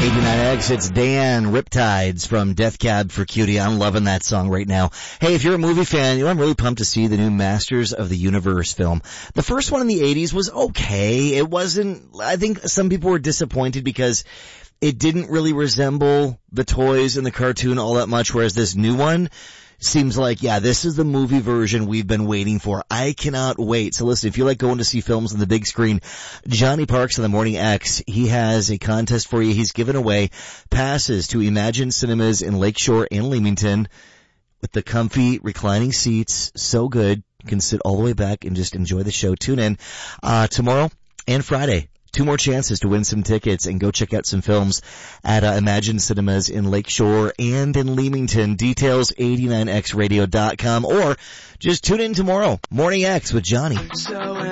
89X, it's Dan Riptides from Death Cab for Cutie. I'm loving that song right now. Hey, if you're a movie fan, I'm really pumped to see the new Masters of the Universe film. The first one in the 80s was okay. It wasn't, I think some people were disappointed because it didn't really resemble the toys in the cartoon all that much, whereas this new one seems like, yeah, this is the movie version we've been waiting for. I cannot wait. So listen, if you like going to see films on the big screen, Johnny Parks on the Morning X, he has a contest for you. He's giving away passes to Imagine Cinemas in Lakeshore and Leamington with the comfy reclining seats. So good. You can sit all the way back and just enjoy the show. Tune in tomorrow and Friday. 2 more chances to win some tickets and go check out some films at Imagine Cinemas in Lakeshore and in Leamington. Details 89xradio.com or just tune in tomorrow. Morning X with Johnny.